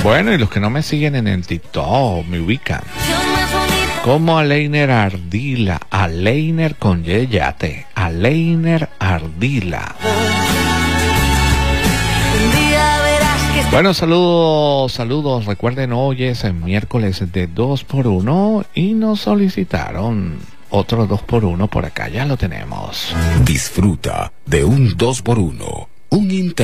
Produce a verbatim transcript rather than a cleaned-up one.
Bueno, y los que no me siguen en el TikTok me ubican como Aleiner Ardila, Aleiner con Yeyate, Aleiner Ardila. Bueno, saludos, saludos. Recuerden, hoy es el miércoles de dos por uno y nos solicitaron otro dos por uno por acá. Ya lo tenemos. Disfruta de un dos por uno. Un inter